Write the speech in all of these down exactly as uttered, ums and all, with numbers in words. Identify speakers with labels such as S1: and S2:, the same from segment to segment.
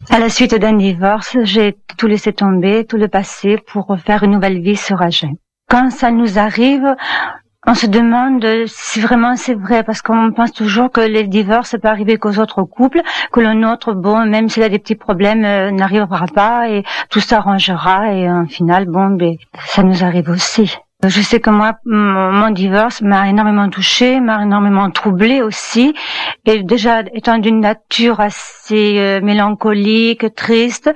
S1: À la suite d'un divorce, j'ai tout laissé tomber, tout le passé pour refaire une nouvelle vie sur Agen. Quand ça nous arrive, on se demande si vraiment c'est vrai, parce qu'on pense toujours que les divorces ça peut arriver qu'aux autres couples, que le nôtre, bon, même s'il a des petits problèmes, euh, n'arrivera pas et tout s'arrangera et en final, bon, ben, ça nous arrive aussi. Je sais que moi, mon, mon divorce m'a énormément touchée, m'a énormément troublée aussi. Et déjà, étant d'une nature assez euh, mélancolique, triste,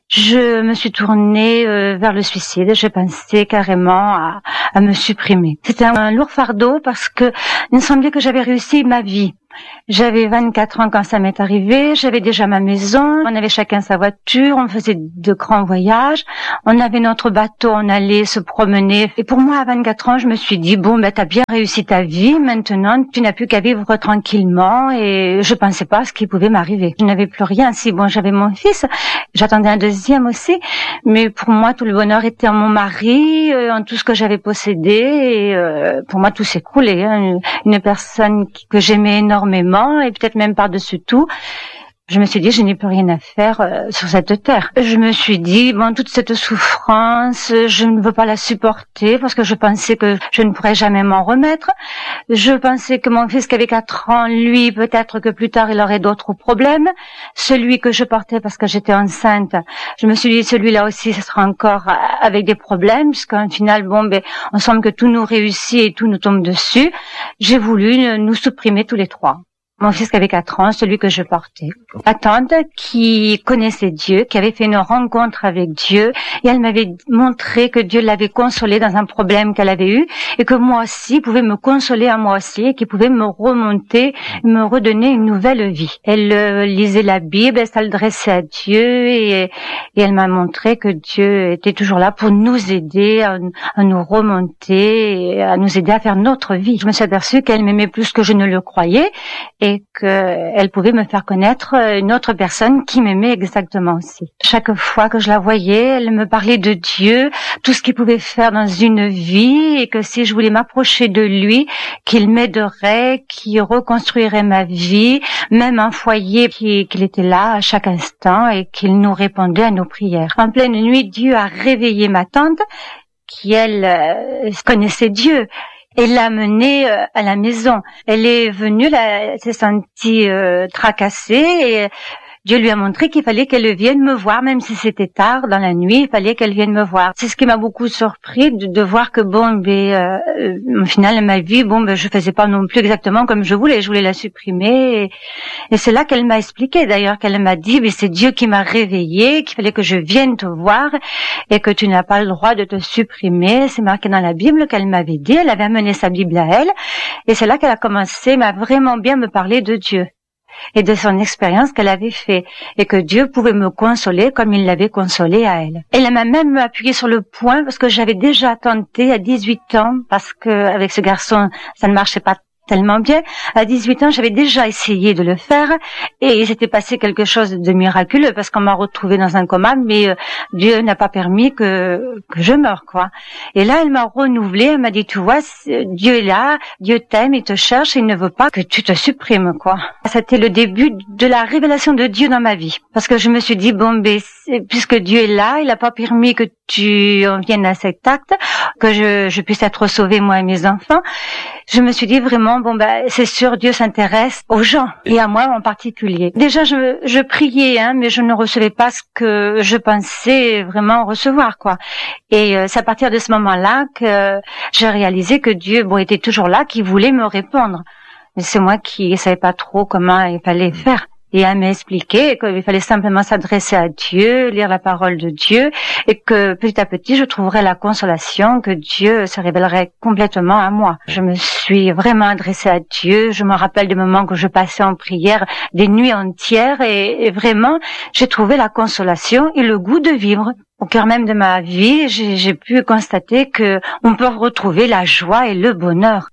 S1: je me suis tournée euh, vers le suicide. J'ai pensé carrément à, à me supprimer. C'était un, un lourd fardeau parce que il me semblait que j'avais réussi ma vie. J'avais vingt-quatre ans quand ça m'est arrivé, j'avais déjà ma maison, on avait chacun sa voiture, on faisait de grands voyages, on avait notre bateau, on allait se promener. Et pour moi, à vingt-quatre ans, je me suis dit, bon, ben, t'as bien réussi ta vie, maintenant, tu n'as plus qu'à vivre tranquillement, et je pensais pas à ce qui pouvait m'arriver. Je n'avais plus rien. Si, bon, j'avais mon fils, j'attendais un deuxième aussi, mais pour moi, tout le bonheur était en mon mari, en tout ce que j'avais possédé, et euh, pour moi, tout s'écroulait. Hein. Une personne que j'aimais énormément, et peut-être même par-dessus tout, je me suis dit, je n'ai plus rien à faire euh, sur cette terre. Je me suis dit, bon, toute cette souffrance, je ne veux pas la supporter parce que je pensais que je ne pourrais jamais m'en remettre. Je pensais que mon fils qui avait quatre ans, lui, peut-être que plus tard, il aurait d'autres problèmes. Celui que je portais parce que j'étais enceinte, je me suis dit, celui-là aussi, ce sera encore avec des problèmes, puisqu'en final, bon, ben, on semble que tout nous réussit et tout nous tombe dessus. J'ai voulu nous supprimer tous les trois. Mon fils qui avait quatre ans, celui que je portais. Ma tante qui connaissait Dieu, qui avait fait une rencontre avec Dieu, et elle m'avait montré que Dieu l'avait consolée dans un problème qu'elle avait eu, et que moi aussi, il pouvait me consoler à moi aussi, et qu'il pouvait me remonter, me redonner une nouvelle vie. Elle euh, lisait la Bible, elle s'adressait à Dieu, et, et elle m'a montré que Dieu était toujours là pour nous aider, à, à nous remonter, et à nous aider à faire notre vie. Je me suis aperçue qu'elle m'aimait plus que je ne le croyais, et et qu'elle pouvait me faire connaître une autre personne qui m'aimait exactement aussi. Chaque fois que je la voyais, elle me parlait de Dieu, tout ce qu'il pouvait faire dans une vie, et que si je voulais m'approcher de lui, qu'il m'aiderait, qu'il reconstruirait ma vie, même un foyer, qu'il était là à chaque instant et qu'il nous répondait à nos prières. En pleine nuit, Dieu a réveillé ma tante, qui elle euh, connaissait Dieu. Elle l'a menée euh, à la maison. Elle est venue, là, elle s'est sentie euh, tracassée et Dieu lui a montré qu'il fallait qu'elle vienne me voir, même si c'était tard dans la nuit, il fallait qu'elle vienne me voir. C'est ce qui m'a beaucoup surpris de, de voir que bon, ben, euh, au final, ma vie, bon, ben, je faisais pas non plus exactement comme je voulais. Je voulais la supprimer, et, et c'est là qu'elle m'a expliqué. D'ailleurs, qu'elle m'a dit, ben, c'est Dieu qui m'a réveillée, qu'il fallait que je vienne te voir, et que tu n'as pas le droit de te supprimer. C'est marqué dans la Bible qu'elle m'avait dit. Elle avait amené sa Bible à elle, et c'est là qu'elle a commencé, m'a vraiment bien me parler de Dieu et de son expérience qu'elle avait fait, et que Dieu pouvait me consoler comme il l'avait consolée à elle. Elle m'a même appuyé sur le point parce que j'avais déjà tenté à dix-huit ans, parce que avec ce garçon, ça ne marchait pas tellement bien. À dix-huit ans, j'avais déjà essayé de le faire et il s'était passé quelque chose de miraculeux parce qu'on m'a retrouvée dans un coma, mais euh, Dieu n'a pas permis que, que je meure, quoi. Et là, elle m'a renouvelée, elle m'a dit, tu vois, Dieu est là, Dieu t'aime, il te cherche, et il ne veut pas que tu te supprimes, quoi. C'était le début de la révélation de Dieu dans ma vie. Parce que je me suis dit, bon, ben, puisque Dieu est là, il n'a pas permis que tu en viennes à cet acte, que je, je puisse être sauvée, moi et mes enfants. Je me suis dit vraiment, bon, ben, c'est sûr, Dieu s'intéresse aux gens, et à moi en particulier. Déjà, je, je priais, hein, mais je ne recevais pas ce que je pensais vraiment recevoir, quoi. Et euh, c'est à partir de ce moment-là que j'ai réalisé que Dieu, bon, était toujours là, qu'il voulait me répondre. Mais c'est moi qui ne savais pas trop comment il fallait faire. Et elle m'a expliqué qu'il fallait simplement s'adresser à Dieu, lire la parole de Dieu, et que petit à petit, je trouverais la consolation, que Dieu se révélerait complètement à moi. Je me suis vraiment adressée à Dieu. Je me rappelle des moments que je passais en prière, des nuits entières, et, et vraiment, j'ai trouvé la consolation et le goût de vivre. Au cœur même de ma vie, j'ai, j'ai pu constater que on peut retrouver la joie et le bonheur.